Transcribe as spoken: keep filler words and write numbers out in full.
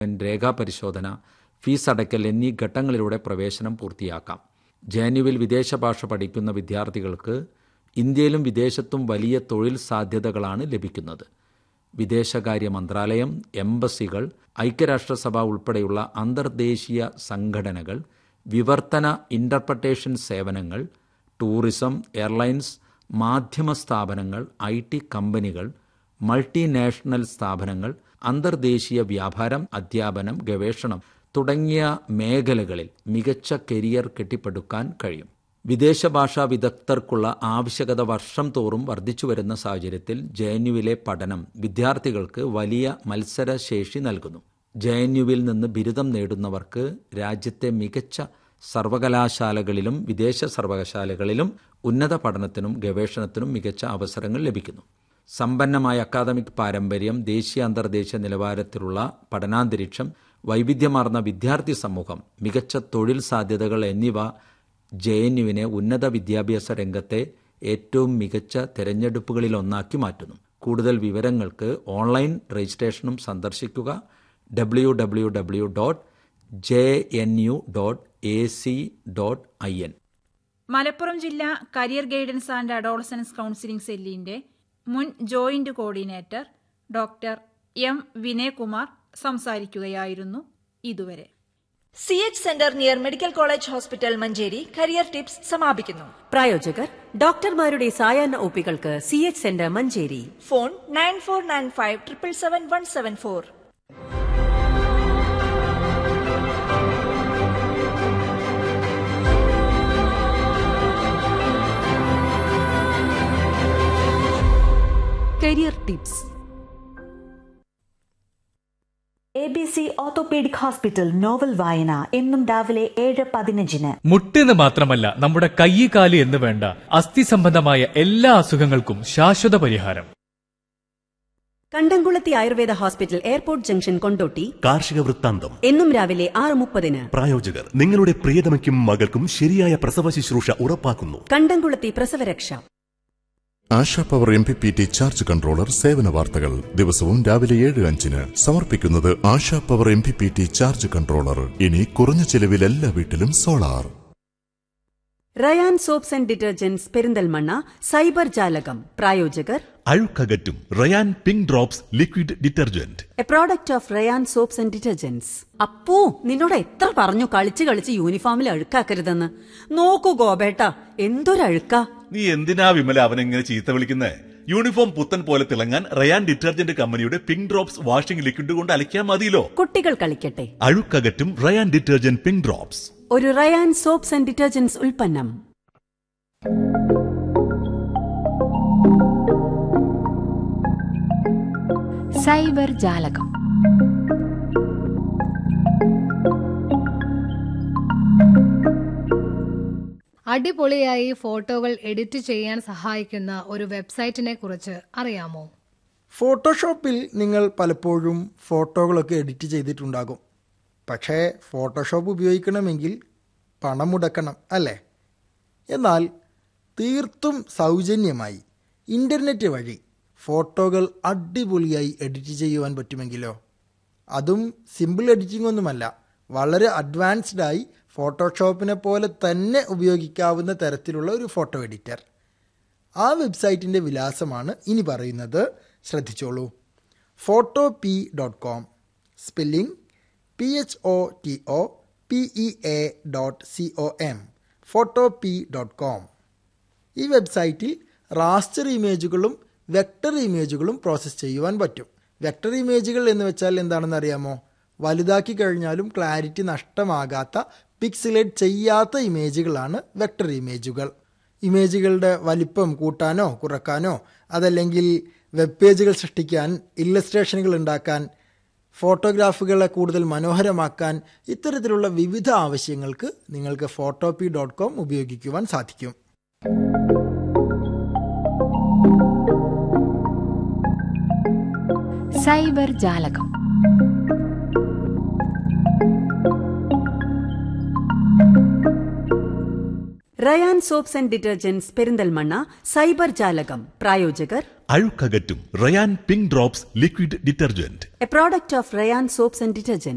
രേഖാപരിശോധന, fees അടയ്ക്കൽ എന്നീ ഘട്ടങ്ങളിലൂടെ പ്രവേശനം പൂർത്തിയാക്കാം. ജെ എൻ യുവിൽ വിദേശ ഭാഷ പഠിക്കുന്ന വിദ്യാർത്ഥികൾക്ക് ഇന്ത്യയിലും വിദേശത്തും വലിയ തൊഴിൽ സാധ്യതകളാണ് ലഭിക്കുന്നത്. വിദേശകാര്യ മന്ത്രാലയം, എംബസികൾ, ഐക്യരാഷ്ട്രസഭ ഉൾപ്പെടെയുള്ള അന്തർദേശീയ സംഘടനകൾ, വിവർത്തന ഇന്റർപ്രട്ടേഷൻ സേവനങ്ങൾ, ടൂറിസം, എയർലൈൻസ്, മാധ്യമ സ്ഥാപനങ്ങൾ, ഐ ടി കമ്പനികൾ, മൾട്ടിനാഷണൽ സ്ഥാപനങ്ങൾ, അന്തർദേശീയ വ്യാപാരം, അധ്യാപനം, ഗവേഷണം തുടങ്ങിയ മേഖലകളിൽ മികച്ച കരിയർ കെട്ടിപ്പടുക്കാൻ കഴിയും. വിദേശ ഭാഷാ വിദഗ്ധർക്കുള്ള ആവശ്യകത വർഷം തോറും വർദ്ധിച്ചുവരുന്ന സാഹചര്യത്തിൽ ജെ എൻ യുവിലെ പഠനം വിദ്യാർത്ഥികൾക്ക് വലിയ മത്സരശേഷി നൽകുന്നു. ജെ എൻ യുവിൽ നിന്ന് ബിരുദം നേടുന്നവർക്ക് രാജ്യത്തെ മികച്ച സർവകലാശാലകളിലും വിദേശ സർവകലാശാലകളിലും ഉന്നത പഠനത്തിനും ഗവേഷണത്തിനും മികച്ച അവസരങ്ങൾ ലഭിക്കുന്നു. സമ്പന്നമായ അക്കാദമിക് പാരമ്പര്യം, ദേശീയ അന്തർദേശീയ നിലവാരത്തിലുള്ള പഠനാന്തരീക്ഷം, വൈവിധ്യമാർന്ന വിദ്യാർത്ഥി സമൂഹം, മികച്ച തൊഴിൽ സാധ്യതകൾ എന്നിവ ജെ എൻ യുവിനെ ഉന്നത വിദ്യാഭ്യാസ രംഗത്തെ ഏറ്റവും മികച്ച തെരഞ്ഞെടുപ്പുകളിലൊന്നാക്കി മാറ്റുന്നു. കൂടുതൽ വിവരങ്ങൾക്ക് ഓൺലൈൻ രജിസ്ട്രേഷനും സന്ദർശിക്കുക W W W dot J N U dot A C dot I N. Malappuram ജില്ലാ career guidance and adolescence counselling സെല്ലിന്റെ മുൻ joint coordinator doctor M Vinayakumar സംസാരിക്കുകയായിരുന്നു ഇതുവരെ. C H centre near medical college hospital Manjeri career tips സമാപിക്കുന്നു. പ്രായോജകർ ഡോക്ടർമാരുടെ സായാഹ്ന ഒപികൾക്ക് C H centre Manjeri. Phone nine four nine five triple seven one seven four. Career tips. A B C orthopaedic hospital novel വായന എന്നും രാവിലെ ഏഴ് പതിനഞ്ചിന്. മുട്ടെന്ന് മാത്രമല്ല, നമ്മുടെ കൈ, കാല് എന്ന് വേണ്ട അസ്ഥി സംബന്ധമായ എല്ലാ അസുഖങ്ങൾക്കും ശാശ്വത പരിഹാരം. കണ്ടംകുളത്തി Ayurveda hospital, airport junction, Kondotty. കാർഷിക വൃത്താന്തം എന്നും രാവിലെ ആറ് മുപ്പതിന്. പ്രായോജകർ നിങ്ങളുടെ പ്രിയതമയ്ക്കും മകൾക്കും ശരിയായ പ്രസവ ശുശ്രൂഷ ഉറപ്പാക്കുന്നു. കണ്ടംകുളത്തി പ്രസവരക്ഷ. ASHA power M P P T charge controller സേവന വാർത്തകൾ ദിവസവും രാവിലെ ഏഴ് അഞ്ചിന് സമർപ്പിക്കുന്നത് ASHA power M P P T charge controller. ഇനി കുറഞ്ഞ ചെലവിൽ എല്ലാ വീട്ടിലും solar. Ryan soaps and detergents, Perinthalmanna. Cyber ജാലകം. പ്രായോജകർ അഴുക്കകറ്റും Ryan pink drops liquid detergent, A product of Ryan soaps and detergents. Appu, നിന്നോട് എത്ര പറഞ്ഞു കളിച്ച് കളിച്ച് യൂണിഫോമിൽ അഴുക്കാക്കരുതെന്ന്. നോക്കൂ ഗോപേട്ട, എന്തൊരഴുക്കാ. നീ എന്തിനാ വിമല അവനെങ്ങനെ ചീത്ത വിളിക്കുന്നേ? യൂണിഫോം പുത്തൻ പോലെ തിളങ്ങാൻ റയാൻ ഡിറ്റർജന്റ് കമ്പനിയുടെ പിങ്ക് ഡ്രോപ്സ് വാഷിംഗ് ലിക്വിഡ് കൊണ്ട് അലക്കിയാൽ മതിയല്ലോ. കുട്ടികൾ കളിക്കട്ടെ. അഴുക്കകറ്റും റയാൻ ഡിറ്റർജന്റ് പിങ്ക് ഡ്രോപ്സ്, ഒരു റയാൻ സോപ്സ് ആൻഡ് ഡിറ്റർജന്റ്സ് ഉൽപ്പന്നം. സൈബർ ജാലകം. അടിപൊളിയായി ഫോട്ടോകൾ എഡിറ്റ് ചെയ്യാൻ സഹായിക്കുന്ന ഒരു വെബ്സൈറ്റിനെ കുറിച്ച് അറിയാമോ? ഫോട്ടോഷോപ്പിൽ നിങ്ങൾ പലപ്പോഴും ഫോട്ടോകളൊക്കെ എഡിറ്റ് ചെയ്തിട്ടുണ്ടാകും. പക്ഷേ ഫോട്ടോഷോപ്പ് ഉപയോഗിക്കണമെങ്കിൽ പണം മുടക്കണം, അല്ലേ? എന്നാൽ തീർത്തും സൗജന്യമായി ഇൻ്റർനെറ്റ് വഴി ഫോട്ടോകൾ അടിപൊളിയായി എഡിറ്റ് ചെയ്യുവാൻ പറ്റുമെങ്കിലോ? അതും സിമ്പിൾ എഡിറ്റിംഗ് ഒന്നുമല്ല, വളരെ അഡ്വാൻസ്ഡായി ഫോട്ടോഷോപ്പിനെ പോലെ തന്നെ ഉപയോഗിക്കാവുന്ന തരത്തിലുള്ള ഒരു ഫോട്ടോ എഡിറ്റർ. ആ വെബ്സൈറ്റിൻ്റെ വിലാസമാണ് ഇനി പറയുന്നത്. ശ്രദ്ധിച്ചോളൂ. Photo P dot com. Spelling P H O T O P E A dot C O M. Photo P dot com. ഈ വെബ്സൈറ്റിൽ റാസ്റ്റർ ഇമേജുകളും വെക്ടർ ഇമേജുകളും പ്രോസസ്സ് ചെയ്യുവാൻ പറ്റും. വെക്ടർ ഇമേജുകൾ എന്ന് വെച്ചാൽ എന്താണെന്ന് അറിയാമോ? വലുതാക്കി കഴിഞ്ഞാലും ക്ലാരിറ്റി നഷ്ടമാകാത്ത, പിക്സലേറ്റ് ചെയ്യാത്ത ഇമേജുകളാണ് വെക്ടർ ഇമേജുകൾ. ഇമേജുകളുടെ വലിപ്പം കൂട്ടാനോ കുറക്കാനോ, അതല്ലെങ്കിൽ വെബ് പേജുകൾ സൃഷ്ടിക്കാൻ, ഇല്ലസ്ട്രേഷനുകൾ ഉണ്ടാക്കാൻ, ഫോട്ടോഗ്രാഫുകളെ കൂടുതൽ മനോഹരമാക്കാൻ, ഇത്തരത്തിലുള്ള വിവിധ ആവശ്യങ്ങൾക്ക് നിങ്ങൾക്ക് ഫോട്ടോപി ഡോട്ട് കോം ഉപയോഗിക്കുവാൻ സാധിക്കും. സൈബർ ജാലകം. Ryan soaps and detergents, Perinthalmanna. Cyber ജാലകം. പ്രായോജകർ അഴുക്കകറ്റും Ryan pink drops liquid detergent, A product of Ryan soaps and detergent.